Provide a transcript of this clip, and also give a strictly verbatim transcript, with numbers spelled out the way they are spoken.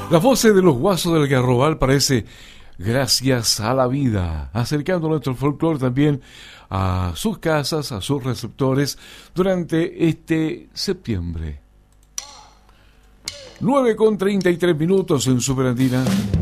Las voces de los guasos del Garrobal parece gracias a la vida, acercando nuestro folclore también a sus casas, a sus receptores durante este septiembre. nueve con treinta y tres minutos en Superandina.